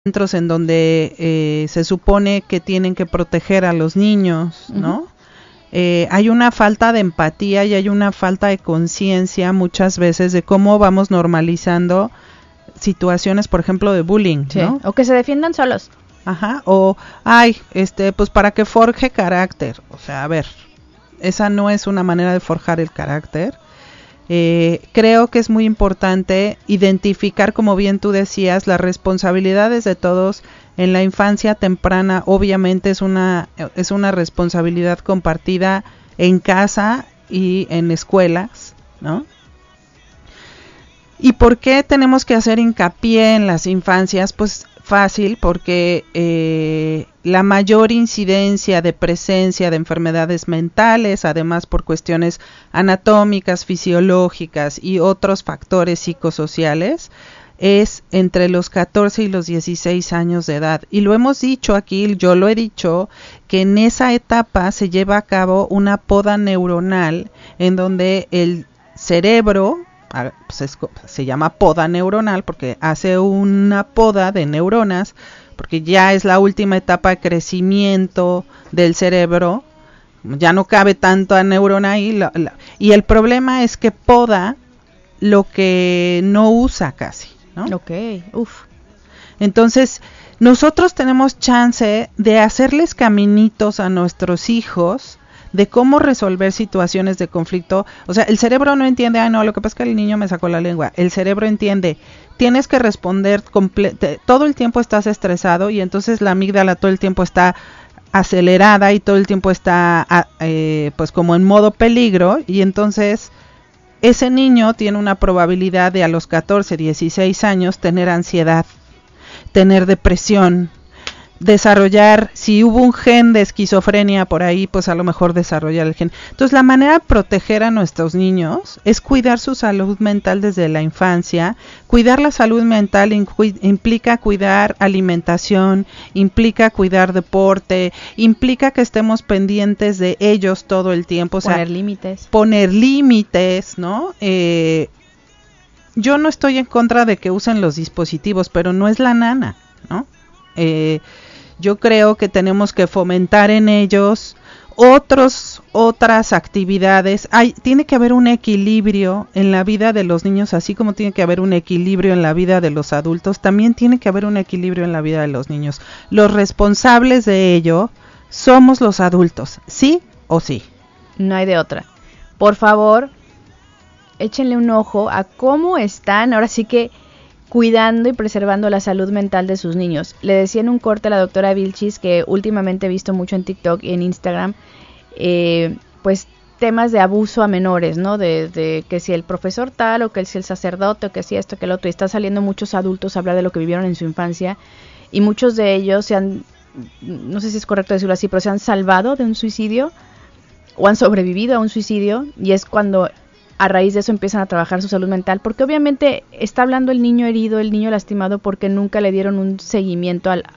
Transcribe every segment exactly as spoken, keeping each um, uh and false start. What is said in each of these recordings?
centros en donde eh, se supone que tienen que proteger a los niños, ¿no? Uh-huh. Eh, hay una falta de empatía y hay una falta de conciencia muchas veces de cómo vamos normalizando situaciones, por ejemplo, de bullying, sí. ¿no? O que se defiendan solos. Ajá, o, ay, este, pues para que forje carácter. O sea, a ver, esa no es una manera de forjar el carácter. Eh, creo que es muy importante identificar, como bien tú decías, las responsabilidades de todos en la infancia temprana. Obviamente es una, es una responsabilidad compartida en casa y en escuelas, ¿no? ¿Y por qué tenemos que hacer hincapié en las infancias? Pues fácil, porque eh, la mayor incidencia de presencia de enfermedades mentales, además por cuestiones anatómicas, fisiológicas y otros factores psicosociales, es entre los catorce y los dieciséis años de edad. Y lo hemos dicho aquí, yo lo he dicho, que en esa etapa se lleva a cabo una poda neuronal en donde el cerebro, pues es, se llama poda neuronal porque hace una poda de neuronas, porque ya es la última etapa de crecimiento del cerebro, ya no cabe tanta neurona ahí, la, la, y el problema es que poda lo que no usa casi, ¿no? Ok, uff. Entonces, nosotros tenemos chance de hacerles caminitos a nuestros hijos de cómo resolver situaciones de conflicto. O sea, el cerebro no entiende, ah, no, lo que pasa es que el niño me sacó la lengua. El cerebro entiende, tienes que responder, comple- todo el tiempo estás estresado y entonces la amígdala todo el tiempo está acelerada y todo el tiempo está eh, pues como en modo peligro, y entonces ese niño tiene una probabilidad de a los catorce, dieciséis años tener ansiedad, tener depresión, desarrollar, si hubo un gen de esquizofrenia por ahí, pues a lo mejor desarrollar el gen. Entonces la manera de proteger a nuestros niños es cuidar su salud mental desde la infancia. Cuidar la salud mental incu- implica cuidar alimentación, implica cuidar deporte, implica que estemos pendientes de ellos todo el tiempo. O sea, poner límites. Poner límites, ¿no? Eh, yo no estoy en contra de que usen los dispositivos, pero no es la nana, ¿no? Eh, yo creo que tenemos que fomentar en ellos otros otras actividades. Hay, tiene que haber un equilibrio en la vida de los niños, así como tiene que haber un equilibrio en la vida de los adultos, también tiene que haber un equilibrio en la vida de los niños. Los responsables de ello somos los adultos, ¿sí o sí? No hay de otra. Por favor, échenle un ojo a cómo están, ahora sí que cuidando y preservando la salud mental de sus niños. Le decía en un corte a la doctora Vilchis que últimamente he visto mucho en TikTok y en Instagram, eh, pues temas de abuso a menores, ¿no? De, de que si el profesor tal, o que si el sacerdote, o que si esto, que el otro, y están saliendo muchos adultos a hablar de lo que vivieron en su infancia, y muchos de ellos se han, no sé si es correcto decirlo así, pero se han salvado de un suicidio, o han sobrevivido a un suicidio, y es cuando a raíz de eso empiezan a trabajar su salud mental, porque obviamente está hablando el niño herido, el niño lastimado, porque nunca le dieron un seguimiento al,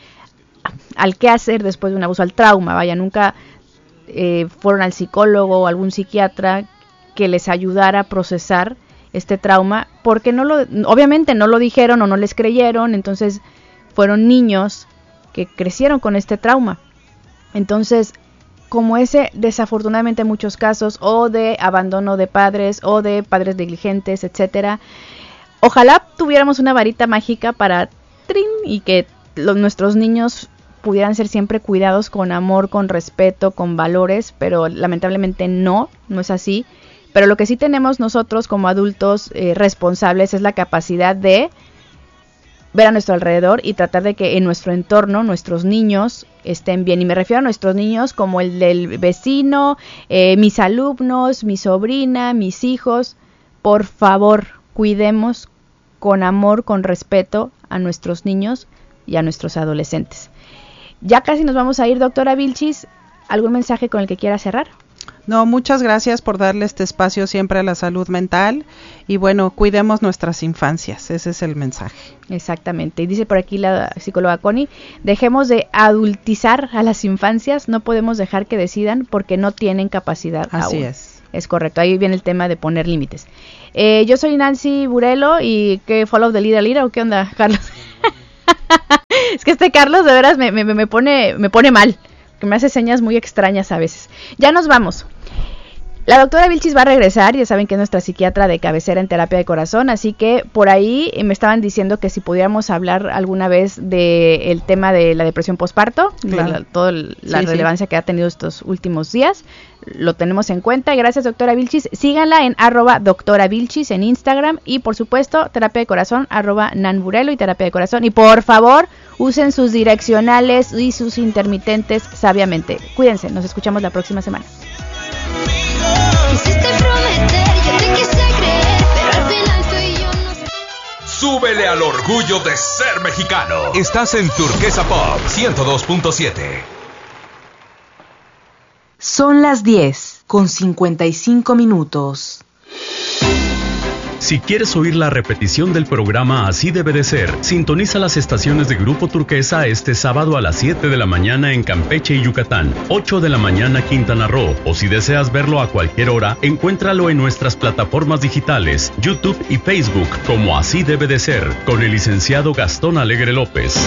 al qué hacer después de un abuso, al trauma, vaya, nunca eh, fueron al psicólogo o algún psiquiatra que les ayudara a procesar este trauma, porque no lo, obviamente no lo dijeron o no les creyeron, entonces fueron niños que crecieron con este trauma. Entonces, como ese, desafortunadamente muchos casos, o de abandono de padres, o de padres negligentes, etcétera. Ojalá tuviéramos una varita mágica para trin, y que los, nuestros niños pudieran ser siempre cuidados con amor, con respeto, con valores, pero lamentablemente no, no es así. Pero lo que sí tenemos nosotros como adultos eh, responsables es la capacidad de ver a nuestro alrededor y tratar de que en nuestro entorno nuestros niños estén bien. Y me refiero a nuestros niños como el del vecino, eh, mis alumnos, mi sobrina, mis hijos. Por favor, cuidemos con amor, con respeto a nuestros niños y a nuestros adolescentes. Ya casi nos vamos a ir, doctora Vilchis. ¿Algún mensaje con el que quiera cerrar? No, muchas gracias por darle este espacio siempre a la salud mental, y bueno, cuidemos nuestras infancias, ese es el mensaje. Exactamente, y dice por aquí la psicóloga Connie, dejemos de adultizar a las infancias, no podemos dejar que decidan porque no tienen capacidad Así aún. es. Es correcto, ahí viene el tema de poner límites. Eh, yo soy Nancy Burelo, y ¿qué follow the leader leader o qué onda, Carlos? Es que este Carlos de veras me, me, me, pone, me pone mal, que me hace señas muy extrañas a veces. Ya nos vamos. La doctora Vilchis va a regresar, ya saben que es nuestra psiquiatra de cabecera en terapia de corazón, así que por ahí me estaban diciendo que si pudiéramos hablar alguna vez del tema de la depresión postparto, claro. de la, toda la sí, relevancia sí. que ha tenido estos últimos días, lo tenemos en cuenta. Gracias, doctora Vilchis. Síganla en arroba doctora Vilchis en Instagram y por supuesto terapia de corazón arroba nanburelo y terapia de corazón. Y por favor, usen sus direccionales y sus intermitentes sabiamente. Cuídense, nos escuchamos la próxima semana. Quisiste prometer, yo te quise creer, pero al final tú y yo no... Súbele al orgullo de ser mexicano. Estás en Turquesa Pop ciento dos punto siete. Son las diez con cincuenta y cinco minutos. Si quieres oír la repetición del programa Así debe de ser, sintoniza las estaciones de Grupo Turquesa este sábado a las siete de la mañana en Campeche y Yucatán, ocho de la mañana Quintana Roo, o si deseas verlo a cualquier hora, encuéntralo en nuestras plataformas digitales, YouTube y Facebook como Así debe de ser, con el licenciado Gastón Alegre López.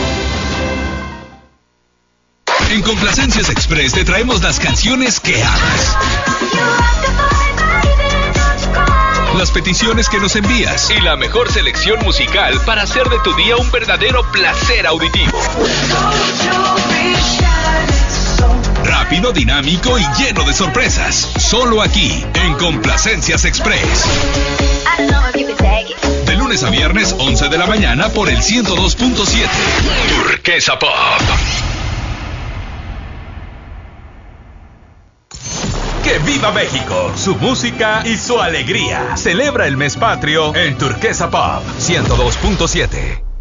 En Complacencias Express te traemos las canciones que amas, las peticiones que nos envías y la mejor selección musical para hacer de tu día un verdadero placer auditivo. Rápido, dinámico y lleno de sorpresas. Solo aquí, en Complacencias Express. De lunes a viernes, once de la mañana por el ciento dos punto siete. Turquesa Pop. ¡Que viva México! Su música y su alegría. Celebra el mes patrio en Turquesa Pop ciento dos punto siete.